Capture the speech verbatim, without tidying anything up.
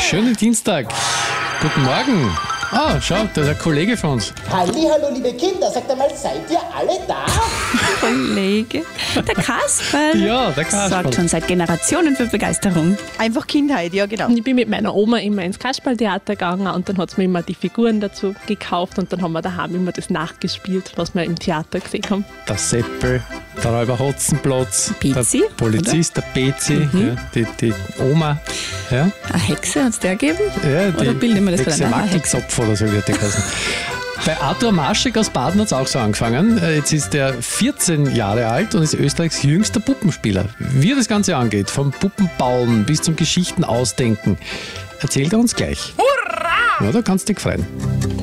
Schönen Dienstag. Guten Morgen. Ah, schau, da ist ein Kollege von uns. Hallihallo, liebe Kinder, sagt einmal, seid ihr alle da? Kollege, der Kasperl. Ja, der Kasperl. Sorgt schon seit Generationen für Begeisterung. Einfach Kindheit, ja genau. Ich bin mit meiner Oma immer ins Kasperltheater gegangen und dann hat sie mir immer die Figuren dazu gekauft und dann haben wir daheim immer das nachgespielt, was wir im Theater gesehen haben. Der Seppel, der Räuber Hotzenplotz, Bezi, der Polizist, der Bezi, Mhm. ja, die, die Oma. Ja, Eine Hexe hat es der gegeben? ja, die Oder bilden wir das Hexe gerade ein? Eine Wackelzopf oder so wird die heißen. Bei Arthur Maschek aus Baden hat es auch so angefangen. Äh, Jetzt ist er vierzehn Jahre alt und ist Österreichs jüngster Puppenspieler. Wie er das Ganze angeht, vom Puppenbauen bis zum Geschichten ausdenken, erzählt er uns gleich. Hurra! Ja, da kannst du dich freuen.